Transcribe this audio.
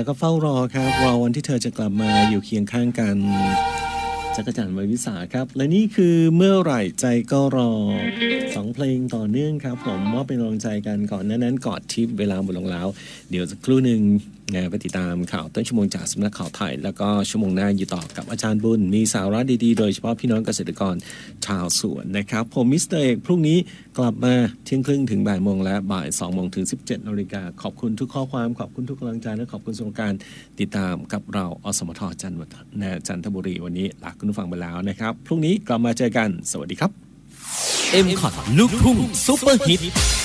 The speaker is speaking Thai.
ก็เฝ้ารอครับรอวันที่เธอจะกลับมาอยู่เคียงข้างกันจักรจันทร์ ววิสาครับและนี่คือเมื่อไหร่ใจก็รอ2เพลงต่อเนื่องครับผมมอบเป็นกำลังใจกันก่อนนั้นกอดทิพย์เวลาหมดลงแล้วเดี๋ยวสักครู่หนึ่งไปติดตามข่าวต้นชั่วโมงจากสำนักข่าวไทยแล้วก็ชั่วโมงหน้าอยู่ต่อกับอาจารย์บุญมีสาระดีๆโดยเฉพาะพี่น้องเกษตรกรชาวสวนนะครับผมมิสเตอร์เอกพรุ่งนี้กลับมาเที่ยงครึ่งถึงบ่ายโมงและบ่าย2โมงถึง 17 นาฬิกาขอบคุณทุกข้อความขอบคุณทุกกำลังใจและขอบคุณสำหรับการติดตามกับเราอสมทจันทบุรีวันนี้ลาคุณผู้ฟังไปแล้วนะครับพรุ่งนี้กลับมาเจอกันสวัสดีครับ M-Cot ลูกทุ่งซุปเปอร์ฮิต